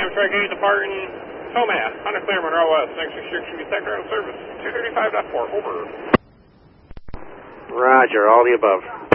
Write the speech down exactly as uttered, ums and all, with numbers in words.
Amtrak eight departing Tomas, Honda Clear, Monroe West. Next restriction be sector out of service. two thirty-five point four, over. Roger, all the above.